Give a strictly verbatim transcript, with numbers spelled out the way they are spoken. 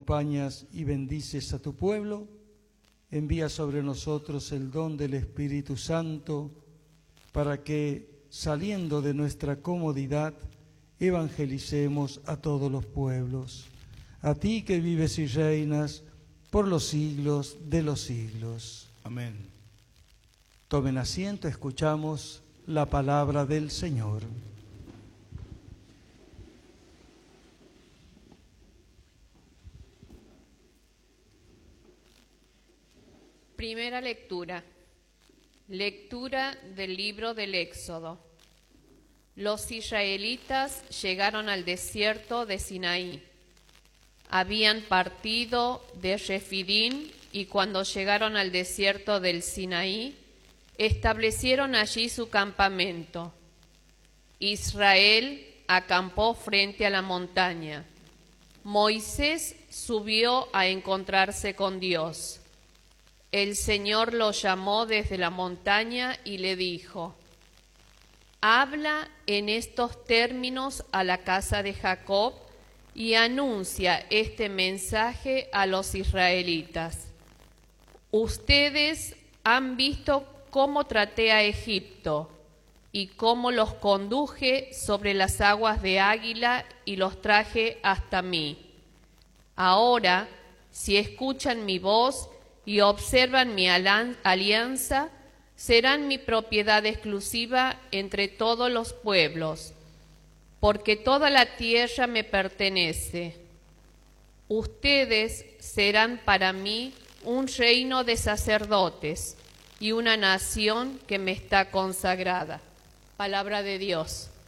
acompañas y bendices a tu pueblo, envía sobre nosotros el don del Espíritu Santo para que, saliendo de nuestra comodidad, evangelicemos a todos los pueblos. A ti que vives y reinas por los siglos de los siglos. Amén. Tomen asiento, escuchamos la palabra del Señor. Primera lectura. Lectura del libro del Éxodo. Los israelitas llegaron al desierto de Sinaí. Habían partido de Refidín y cuando llegaron al desierto del Sinaí, establecieron allí su campamento. Israel acampó frente a la montaña. Moisés subió a encontrarse con Dios. El Señor lo llamó desde la montaña y le dijo: habla en estos términos a la casa de Jacob y anuncia este mensaje a los israelitas. Ustedes han visto cómo traté a Egipto y cómo los conduje sobre las aguas de Águila y los traje hasta mí. Ahora, si escuchan mi voz y observan mi alianza, serán mi propiedad exclusiva entre todos los pueblos, porque toda la tierra me pertenece. Ustedes serán para mí un reino de sacerdotes y una nación que me está consagrada. Palabra de Dios.